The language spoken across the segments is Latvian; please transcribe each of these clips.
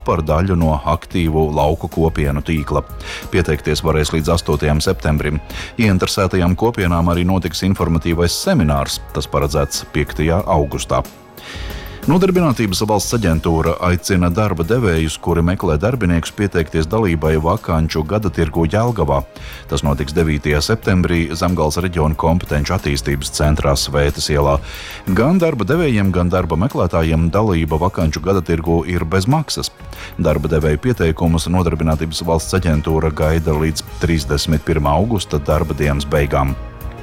par daļu no aktīvu lauku kopienu tīkla. Pieteikties varēs līdz 8. septembrim. Ieinteresētajām kopienām arī notiks informatīvais seminārs. Tas paredzēts 5. augustā. Nodarbinātības valsts aģentūra aicina darba devējus, kuri meklē darbiniekus, pieteikties dalībai vakanču gada tirgu Jelgavā. Tas notiks 9. septembrī Zemgales reģiona kompetenču attīstības centrā Svētas ielā. Gan darba devējiem, gan darba meklētājiem dalība vakanču gada tirgu ir bez maksas. Darba devēju pieteikumus Nodarbinātības valsts aģentūra gaida līdz 31. augusta darba dienas beigām.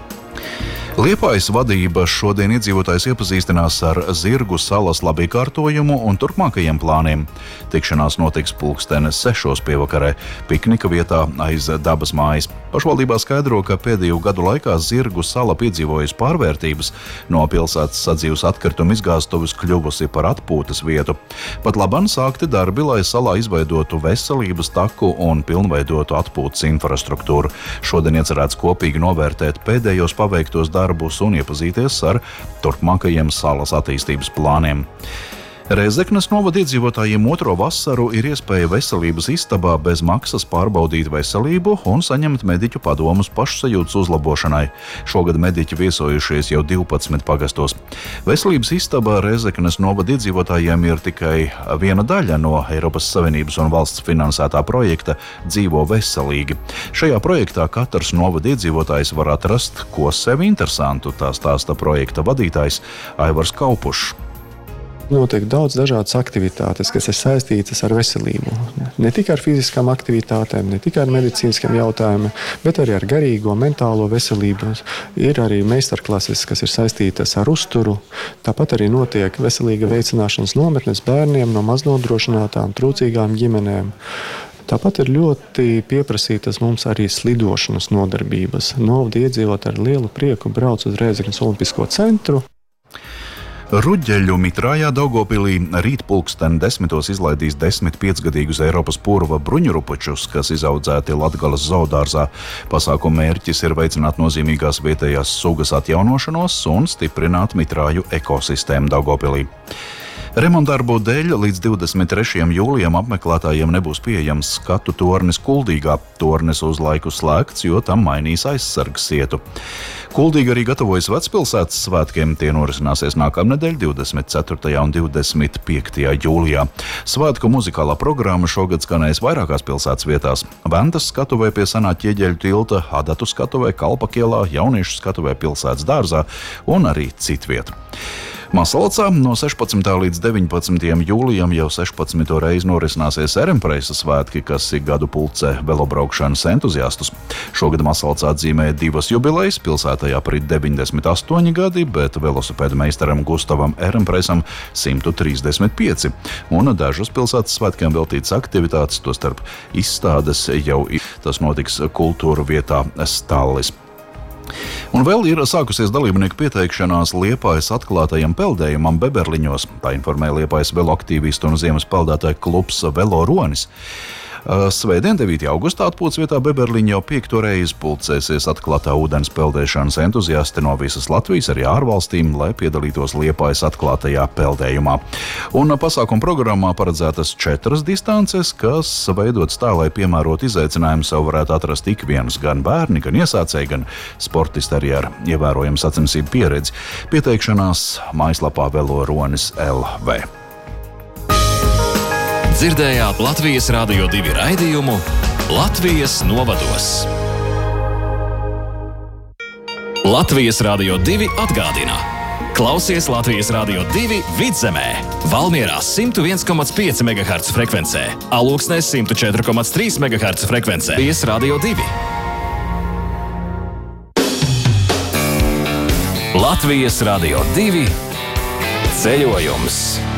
Liepājas vadība šodien iedzīvotājs iepazīstinās ar Zirgu salas labiekārtojumu un turpmākajiem plāniem. Tikšanās notiks 6:00 pievakarē, piknika vietā aiz dabas mājas. Pašvaldībā skaidro, ka pēdējo gadu laikā Zirgu sala piedzīvojusi pārvērtības, no pilsētas sadzīves atkritumu izgāstuves kļuvusi par atpūtas vietu. Pat labāk sākti darbi, lai salā izveidotu veselības taku un pilnveidotu atpūtas infrastruktūru. Šodien iecerēts kopīgi novērtēt pēdējos paveiktos darbus un iepazīties ar turpmākajiem salas attīstības plāniem. Rēzeknes novada iedzīvotājiem otro vasaru ir iespēja veselības istabā bez maksas pārbaudīt veselību un saņemt mediķu padomus pašsajūtas uzlabošanai. Šogad mediķi viesojušies jau 12 pagastos. Veselības istabā Rēzeknes novada iedzīvotājiem ir tikai viena daļa no Eiropas Savienības un valsts finansētā projekta Dzīvo veselīgi. Šajā projektā katrs novada iedzīvotājs var atrast, ko sev interesantu, tā stāsta projekta vadītājs Aivars Kaupušs. Notiek daudz dažādas aktivitātes, kas ir saistītas ar veselību. Ne tikai ar fiziskām aktivitātēm, ne tikai ar medicīniskiem jautājumiem, bet arī ar garīgo, mentālo veselību. Ir arī meistarklases, kas ir saistītas ar uzturu. Tāpat arī notiek veselīga veicināšanas nometnes bērniem no maznodrošinātām, trūcīgām ģimenēm. Tāpat ir ļoti pieprasītas mums arī slidošanas nodarbības. Novada iedzīvotāji ar lielu prieku brauc uz Rēzeknes Olimpisko centru. Ruģeļu Mitrājā Daugavpilī rīt 10:00 izlaidīs 15-gadīgus Eiropas purva bruņurupučus, kas izaudzēti Latgales zoodārzā. Pasākuma mērķis ir veicināt nozīmīgās vietējās sugas atjaunošanos un stiprināt mitrāju ekosistēmu Daugavpilī. Remontdarbu dēļ līdz 23. jūlijam apmeklētājiem nebūs pieejams skatu tornis Kuldīgā. Tornis uz laiku slēgts, jo tam mainīs aizsargas sietu. Kuldīga arī gatavojas Vecpilsētas svētkiem. Tie norisināsies nākamnedēļ 24. un 25. jūlijā. Svētku muzikālā programma šogad skanēs vairākās pilsētas vietās. Ventas skatuvē pie senā Ķieģeļu tilta, Adatu skatuvē Kalpakielā, Jauniešu skatuvē Pilsētas dārzā un arī citviet. Masalacā no 16. līdz 19. jūlijam jau 16. reizi norisināsies Erempreisa svētki, kas ik gadu pulcē velobraukšanas entuziastus. Šogad Masalacā atzīmē 2 jubilejas, pilsētā jāparit 98 gadi, bet velosipēdu meistaram Gustavam Erempreisam 135. Un dažas pilsētas svētkiem veltītas aktivitātes, tostarp izstādes jau tas notiks kultūra vietā Stallis. Un vēl ir sākusies dalībnieku pieteikšanās Liepājas atklātajam peldējumam Beberliņos. Tā informēja Liepājas veloaktīvistu un ziemas peldētāju klubs Velo Ronis. Svētdien 9. augustā atpūtas vietā Beberliņa jau 5. reizi pulcēsies atklātā ūdens peldēšanas entuziasti no visas Latvijas, arī ārvalstīm, lai piedalītos Liepājas atklātajā peldējumā. Un pasākuma programmā paredzētas 4 distances, kas veidotas tā, lai piemērot izaicinājumu sev varētu atrast ik viens, gan bērni, gan iesācēji, gan sportisti arī ar ievērojamu sacensību pieredzi. Pieteikšanās mājaslapā Velo Ronis LV. Dzirdējāt Latvijas Radio 2 raidījumu Latvijas novados. Latvijas Radio 2 atgādina. Klausies Latvijas Radio 2 Vidzemē, Valmierā 101,5 MHz frekvencē, Alūksnē 104,3 MHz frekvencē. Latvijas Radio 2. Latvijas Radio 2 ceļojums.